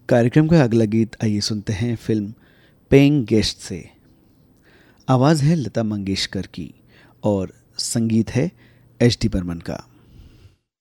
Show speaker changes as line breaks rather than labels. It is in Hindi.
कार्यक्रम का अगला गीत आइए सुनते हैं फिल्म पेइंग गेस्ट से। आवाज़ है लता मंगेशकर की और संगीत है एच डी बर्मन का।